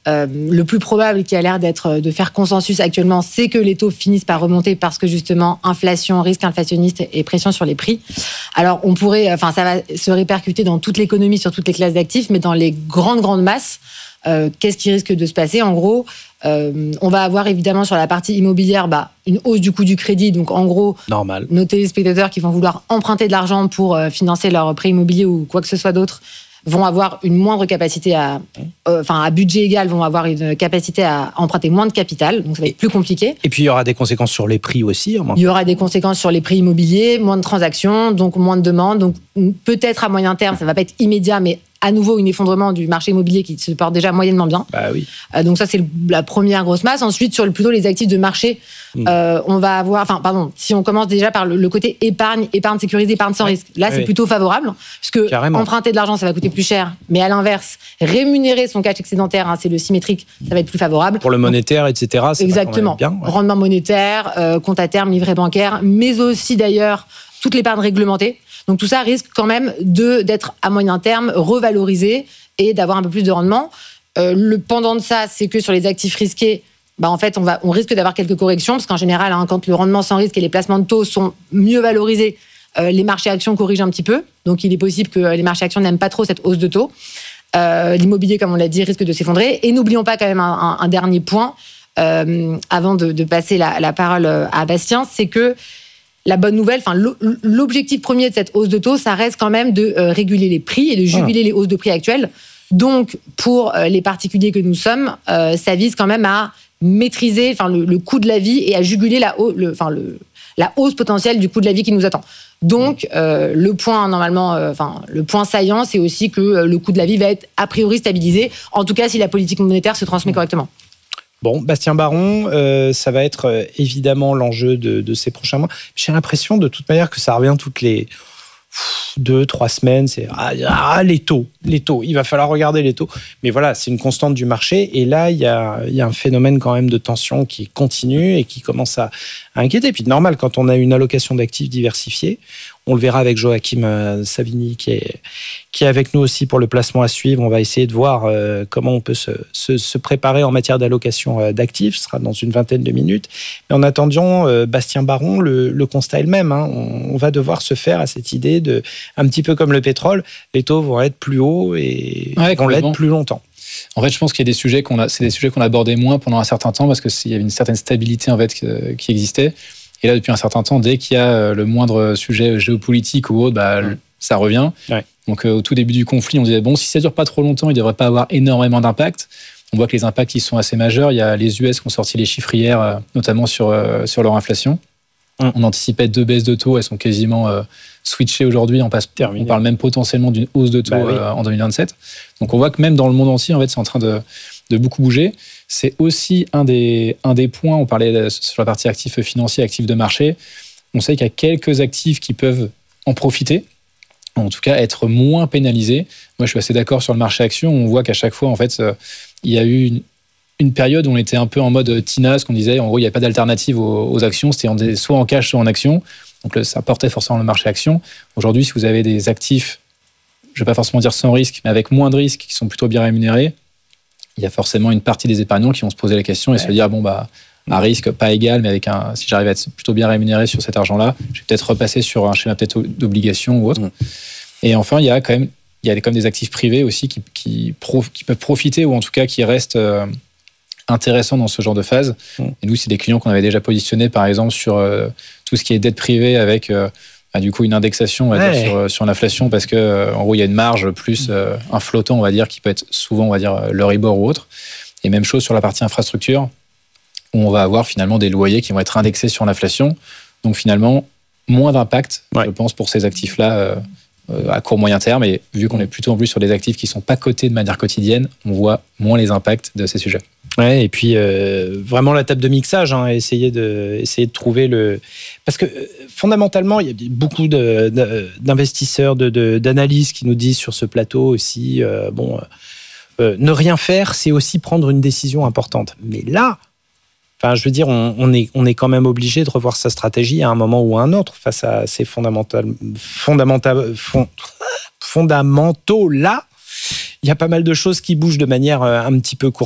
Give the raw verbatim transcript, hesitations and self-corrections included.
euh, le plus probable qui a l'air d'être de faire consensus actuellement, c'est que les taux finissent par remonter parce que justement inflation, risque inflationniste et pression sur les prix. Alors on pourrait, enfin ça va se répercuter dans toute l'économie, sur toutes les classes d'actifs, mais dans les grandes grandes masses, euh, qu'est-ce qui risque de se passer? En gros, euh, on va avoir évidemment sur la partie immobilière bah, une hausse du coût du crédit. Donc en gros, normal. Nos téléspectateurs qui vont vouloir emprunter de l'argent pour euh, financer leur prêt immobilier ou quoi que ce soit d'autre vont avoir une moindre capacité à, euh, enfin à budget égal, vont avoir une capacité à emprunter moins de capital, donc ça va être plus compliqué. Et puis il y aura des conséquences sur les prix aussi. Il y aura des conséquences sur les prix immobiliers, moins de transactions, donc moins de demandes. Donc peut-être à moyen terme, ça va pas être immédiat, mais à nouveau un effondrement du marché immobilier qui se porte déjà moyennement bien. Bah oui. Euh, donc ça c'est la première grosse masse. Ensuite sur le, plutôt les actifs de marché, mmh. euh, on va avoir, enfin pardon, si on commence déjà par le, le côté épargne, épargne sécurisée, épargne sans ouais. risque. Là c'est oui. plutôt favorable puisque Carrément. Emprunter de l'argent ça va coûter plus cher, mais à l'inverse rémunérer son cash excédentaire, hein, c'est le symétrique, ça va être plus favorable. Pour le monétaire, donc, et cetera. Ça exactement. Va bien, ouais. Rendement monétaire, euh, compte à terme, livret bancaire, mais aussi d'ailleurs toute l'épargne réglementée. Donc tout ça risque quand même de d'être à moyen terme revalorisé et d'avoir un peu plus de rendement. Euh, le pendant de ça, c'est que sur les actifs risqués, bah en fait, on, va, on risque d'avoir quelques corrections, parce qu'en général, hein, quand le rendement sans risque et les placements de taux sont mieux valorisés, euh, les marchés actions corrigent un petit peu. Donc il est possible que les marchés actions n'aiment pas trop cette hausse de taux. Euh, l'immobilier, comme on l'a dit, risque de s'effondrer. Et n'oublions pas quand même un, un, un dernier point, euh, avant de, de passer la, la parole à Bastien, c'est que la bonne nouvelle, enfin l'objectif premier de cette hausse de taux, ça reste quand même de euh, réguler les prix et de juguler ah. les hausses de prix actuelles. Donc, pour euh, les particuliers que nous sommes, euh, ça vise quand même à maîtriser, enfin le, le coût de la vie et à juguler la, le, enfin le, la hausse potentielle du coût de la vie qui nous attend. Donc, euh, le point normalement, euh, enfin le point saillant, c'est aussi que euh, le coût de la vie va être a priori stabilisé. En tout cas, si la politique monétaire se transmet correctement. Bon, Bastien Baron, euh, ça va être euh, évidemment l'enjeu de, de ces prochains mois. J'ai l'impression de toute manière que ça revient toutes les pff, deux, trois semaines. C'est ah, ah, les taux, les taux. Il va falloir regarder les taux. Mais voilà, c'est une constante du marché. Et là, il y a, il y a un phénomène quand même de tension qui continue et qui commence à, à inquiéter. Puis normal, quand on a une allocation d'actifs diversifiée, on le verra avec Joachim Savini qui est, qui est avec nous aussi pour le placement à suivre. On va essayer de voir euh, comment on peut se, se, se préparer en matière d'allocation d'actifs. Ce sera dans une vingtaine de minutes. Mais en attendant, euh, Bastien Baron, le, le constat est le même. Hein. On, on va devoir se faire à cette idée de, un petit peu comme le pétrole, les taux vont être plus hauts et ouais, vont l'être plus longtemps. En fait, je pense qu'il y a des sujets qu'on a, c'est des sujets qu'on abordait moins pendant un certain temps parce qu'il y avait une certaine stabilité en fait qui existait. Et là, depuis un certain temps, dès qu'il y a le moindre sujet géopolitique ou autre, bah, mmh. ça revient. Ouais. Donc, euh, au tout début du conflit, on disait, bon, si ça ne dure pas trop longtemps, il ne devrait pas avoir énormément d'impact. On voit que les impacts, ils sont assez majeurs. Il y a les U S qui ont sorti les chiffres hier, euh, notamment sur, euh, sur leur inflation. Mmh. On anticipait deux baisses de taux. Elles sont quasiment euh, switchées aujourd'hui. On, passe, on parle même potentiellement d'une hausse de taux bah, oui. euh, en deux mille vingt-sept. Donc, on voit que même dans le monde entier, en fait, c'est en train de, de beaucoup bouger. C'est aussi un des, un des points, on parlait sur la partie actifs financiers, actifs de marché. On sait qu'il y a quelques actifs qui peuvent en profiter, en tout cas être moins pénalisés. Moi, je suis assez d'accord sur le marché action. On voit qu'à chaque fois, en fait, il y a eu une, une période où on était un peu en mode TINA, ce qu'on disait, en gros, il n'y avait pas d'alternative aux, aux actions. C'était en, soit en cash, soit en action. Donc, ça portait forcément le marché action. Aujourd'hui, si vous avez des actifs, je ne vais pas forcément dire sans risque, mais avec moins de risques, qui sont plutôt bien rémunérés, il y a forcément une partie des épargnants qui vont se poser la question et ouais. se dire, bon, bah, à risque, pas égal, mais avec un, si j'arrive à être plutôt bien rémunéré sur cet argent-là, je vais peut-être repasser sur un schéma peut-être d'obligation ou autre. Mmh. Et enfin, il y a quand même, il y a quand même des actifs privés aussi qui, qui, prof, qui peuvent profiter ou en tout cas qui restent euh, intéressants dans ce genre de phase. Mmh. Et nous, c'est des clients qu'on avait déjà positionnés, par exemple, sur euh, tout ce qui est dette privée avec... Euh, Ah, du coup, une indexation on va ouais. dire, sur, sur l'inflation parce que en gros, il y a une marge plus euh, un flottant, on va dire, qui peut être souvent, on va dire, l'Euribor ou autre. Et même chose sur la partie infrastructure, où on va avoir finalement des loyers qui vont être indexés sur l'inflation. Donc finalement, moins d'impact, ouais. je pense, pour ces actifs-là euh, euh, à court moyen terme. Et vu qu'on est plutôt en plus sur des actifs qui ne sont pas cotés de manière quotidienne, on voit moins les impacts de ces sujets. Ouais, et puis euh, vraiment la table de mixage, hein, essayer de essayer de trouver le parce que euh, fondamentalement il y a beaucoup de, de, d'investisseurs, de, de, d'analystes qui nous disent sur ce plateau aussi euh, bon euh, ne rien faire, c'est aussi prendre une décision importante. Mais là, enfin je veux dire, on, on est on est quand même obligé de revoir sa stratégie à un moment ou à un autre face à ces fondamental fondamental fond, fondamentaux là. Il y a pas mal de choses qui bougent de manière un petit peu court